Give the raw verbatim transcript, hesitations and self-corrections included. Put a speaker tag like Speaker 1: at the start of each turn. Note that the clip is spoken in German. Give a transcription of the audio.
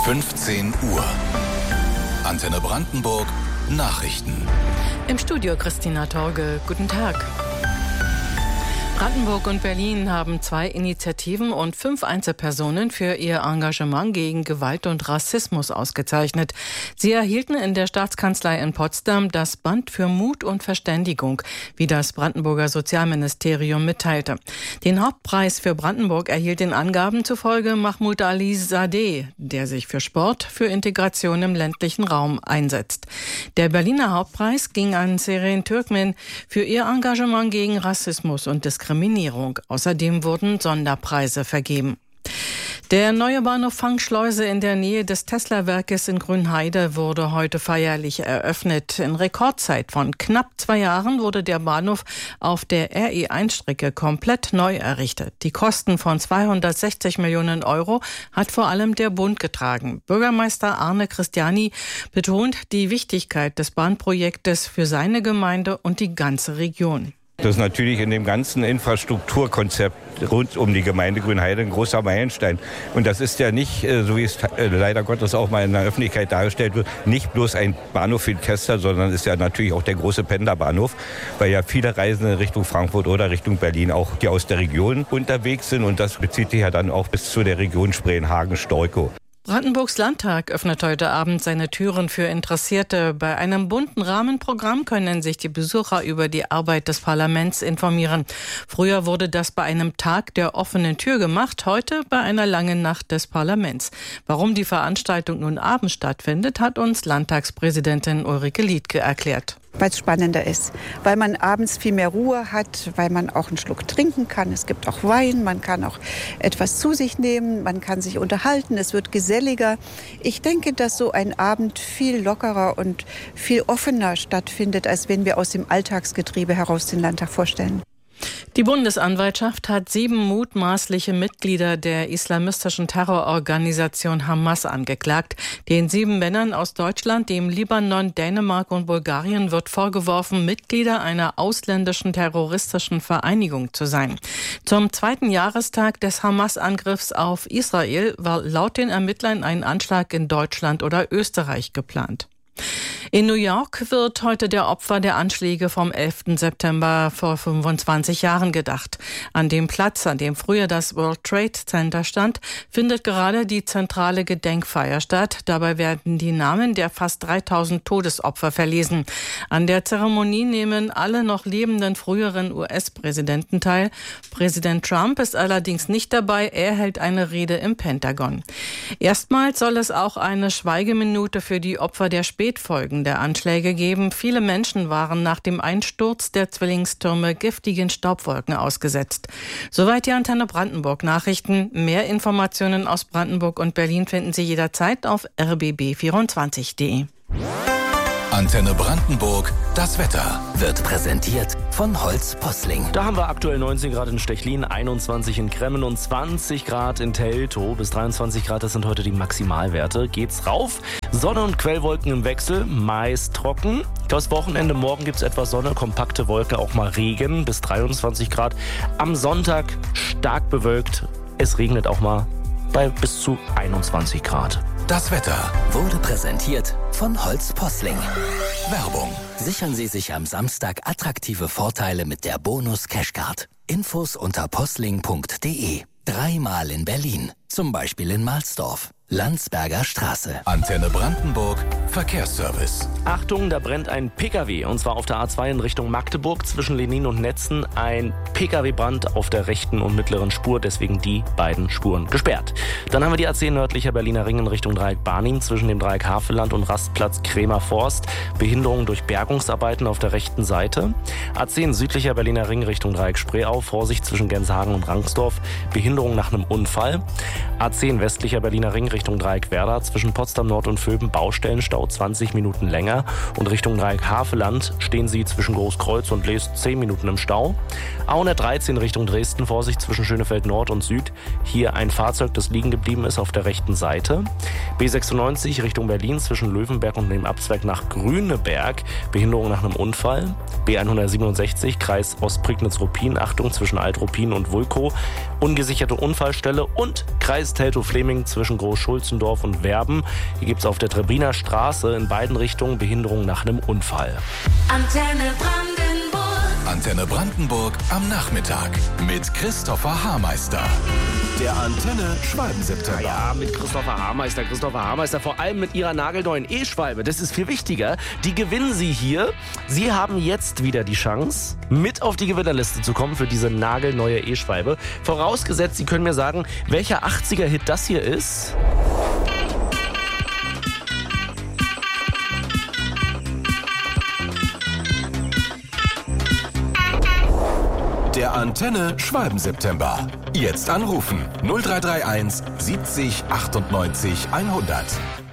Speaker 1: fünfzehn Uhr. Antenne Brandenburg Nachrichten.
Speaker 2: Im Studio Christina Torge. Guten Tag. Brandenburg und Berlin haben zwei Initiativen und fünf Einzelpersonen für ihr Engagement gegen Gewalt und Rassismus ausgezeichnet. Sie erhielten in der Staatskanzlei in Potsdam das Band für Mut und Verständigung, wie das Brandenburger Sozialministerium mitteilte. Den Hauptpreis für Brandenburg erhielt den Angaben zufolge Mahmoud Ali Sadeh, der sich für Sport, für Integration im ländlichen Raum einsetzt. Der Berliner Hauptpreis ging an Seren Türkmen für ihr Engagement gegen Rassismus und Diskriminierung. Diskriminierung. Außerdem wurden Sonderpreise vergeben. Der neue Bahnhof Fangschleuse in der Nähe des Tesla-Werkes in Grünheide wurde heute feierlich eröffnet. In Rekordzeit von knapp zwei Jahren wurde der Bahnhof auf der R E eins Strecke komplett neu errichtet. Die Kosten von zweihundertsechzig Millionen Euro hat vor allem der Bund getragen. Bürgermeister Arne Christiani betont die Wichtigkeit des Bahnprojektes für seine Gemeinde und die ganze Region.
Speaker 3: Das ist natürlich in dem ganzen Infrastrukturkonzept rund um die Gemeinde Grünheide ein großer Meilenstein. Und das ist ja nicht, so wie es leider Gottes auch mal in der Öffentlichkeit dargestellt wird, nicht bloß ein Bahnhof für die Tester, sondern ist ja natürlich auch der große Pendlerbahnhof, weil ja viele Reisende Richtung Frankfurt oder Richtung Berlin auch die aus der Region unterwegs sind. Und das bezieht sich ja dann auch bis zu der Region Spreen-Hagen-Storkow.
Speaker 2: Brandenburgs Landtag öffnet heute Abend seine Türen für Interessierte. Bei einem bunten Rahmenprogramm können sich die Besucher über die Arbeit des Parlaments informieren. Früher wurde das bei einem Tag der offenen Tür gemacht, heute bei einer langen Nacht des Parlaments. Warum die Veranstaltung nun abends stattfindet, hat uns Landtagspräsidentin Ulrike Liedtke erklärt.
Speaker 4: Weil es spannender ist, weil man abends viel mehr Ruhe hat, weil man auch einen Schluck trinken kann. Es gibt auch Wein, man kann auch etwas zu sich nehmen, man kann sich unterhalten, es wird geselliger. Ich denke, dass so ein Abend viel lockerer und viel offener stattfindet, als wenn wir aus dem Alltagsgetriebe heraus den Landtag vorstellen.
Speaker 2: Die Bundesanwaltschaft hat sieben mutmaßliche Mitglieder der islamistischen Terrororganisation Hamas angeklagt. Den sieben Männern aus Deutschland, dem Libanon, Dänemark und Bulgarien wird vorgeworfen, Mitglieder einer ausländischen terroristischen Vereinigung zu sein. Zum zweiten Jahrestag des Hamas-Angriffs auf Israel war laut den Ermittlern ein Anschlag in Deutschland oder Österreich geplant. In New York wird heute der Opfer der Anschläge vom elften September vor fünfundzwanzig Jahren gedacht. An dem Platz, an dem früher das World Trade Center stand, findet gerade die zentrale Gedenkfeier statt. Dabei werden die Namen der fast dreitausend Todesopfer verlesen. An der Zeremonie nehmen alle noch lebenden früheren U S-Präsidenten teil. Präsident Trump ist allerdings nicht dabei. Er hält eine Rede im Pentagon. Erstmals soll es auch eine Schweigeminute für die Opfer der Spätfolgen der Anschläge geben. Viele Menschen waren nach dem Einsturz der Zwillingstürme giftigen Staubwolken ausgesetzt. Soweit die Antenne Brandenburg Nachrichten. Mehr Informationen aus Brandenburg und Berlin finden Sie jederzeit auf r b b vierundzwanzig punkt d e.
Speaker 1: Antenne Brandenburg, das Wetter
Speaker 5: wird präsentiert von Holz Posling.
Speaker 6: Da haben wir aktuell neunzehn Grad in Stechlin, einundzwanzig in Kremmen und zwanzig Grad in Teltow. Bis dreiundzwanzig Grad, das sind heute die Maximalwerte. Geht's rauf. Sonne und Quellwolken im Wechsel, meist trocken. Das Wochenende, morgen gibt's etwas Sonne, kompakte Wolke, auch mal Regen, bis dreiundzwanzig Grad. Am Sonntag stark bewölkt. Es regnet auch mal bei bis zu einundzwanzig Grad.
Speaker 1: Das Wetter
Speaker 5: wurde präsentiert von Holz Posling.
Speaker 1: Werbung.
Speaker 5: Sichern Sie sich am Samstag attraktive Vorteile mit der Bonus Cashcard. Infos unter posling punkt d e. Dreimal in Berlin, zum Beispiel in Mahlsdorf. Landsberger Straße.
Speaker 1: Antenne Brandenburg Verkehrsservice.
Speaker 6: Achtung, da brennt ein Pkw und zwar auf der A zwei in Richtung Magdeburg zwischen Lenin und Netzen. Ein Pkw-Brand auf der rechten und mittleren Spur, deswegen die beiden Spuren gesperrt. Dann haben wir die A zehn nördlicher Berliner Ring in Richtung Dreieck Barnim zwischen dem Dreieck Havelland und Rastplatz Krämer Forst. Behinderung durch Bergungsarbeiten auf der rechten Seite. A zehn südlicher Berliner Ring Richtung Dreieck Spreeau. Vorsicht zwischen Genshagen und Rangsdorf. Behinderung nach einem Unfall. A zehn westlicher Berliner Ring Richtung Dreieck Werder zwischen Potsdam Nord und Vöben Baustellenstau zwanzig Minuten länger und Richtung Dreieck Havelland stehen Sie zwischen Großkreuz und Lees zehn Minuten im Stau. A hundertdreizehn Richtung Dresden, Vorsicht zwischen Schönefeld Nord und Süd. Hier ein Fahrzeug, das liegen geblieben ist auf der rechten Seite. B sechsundneunzig Richtung Berlin zwischen Löwenberg und dem Abzweig nach Grüneberg. Behinderung nach einem Unfall. B hundertsiebenundsechzig Kreis Ostprignitz-Ruppin, Achtung zwischen Alt-Ruppin und Vulkow. ungesicherte Unfallstelle und Kreis Teltow-Fleming zwischen Groß-Schulzendorf und Werben. Hier gibt es auf der Trebbiner Straße in beiden Richtungen Behinderung nach einem Unfall.
Speaker 1: Antenne Brandenburg. Antenne Brandenburg am Nachmittag mit Christopher Haarmeister. Der Antenne Schwalben-September.
Speaker 6: Ja, mit Christopher Haarmeister. Christopher Haarmeister, vor allem mit ihrer nagelneuen E-Schwalbe. Das ist viel wichtiger. Die gewinnen Sie hier. Sie haben jetzt wieder die Chance, mit auf die Gewinnerliste zu kommen für diese nagelneue E-Schwalbe. Vorausgesetzt, Sie können mir sagen, welcher achtziger-Hit das hier ist.
Speaker 1: Der Antenne Schwalben-September. Jetzt anrufen null drei drei eins siebzig achtundneunzig hundert.